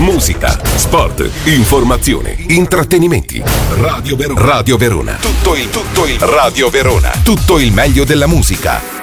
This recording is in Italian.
Musica, sport, informazione, intrattenimenti. Radio Verona. Tutto il Radio Verona. Tutto il meglio della musica.